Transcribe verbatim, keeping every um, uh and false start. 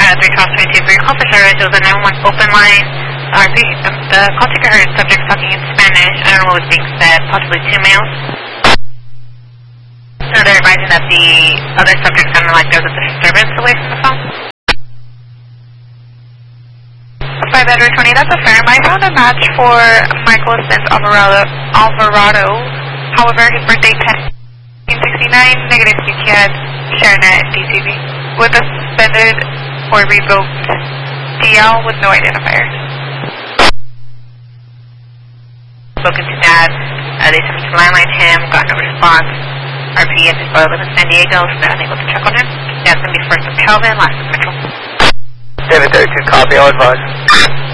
uh, three twelve twenty-two for your call for service. It was a nine one one open line. Uh, the, um, the call taker heard subjects talking in Spanish. I don't know what was being said, possibly two males. So they're advising that the other subject sounded like there was a disturbance away from the phone. five Edward twenty, that's a firm. I found a match for Michael Smith Alvarado. Alvarado. However, his birthday nineteen sixty-nine, negative C T S, ShareNet, and D T V. With a suspended or revoked D L with no identifier. Spoken to Dad. Uh, they sent me to landline him, got no response. R P at his brother lives in San Diego, so they're unable to check on him. Dad's going to be first with Calvin, last with Mitchell. David thirty-two, copy, all advised.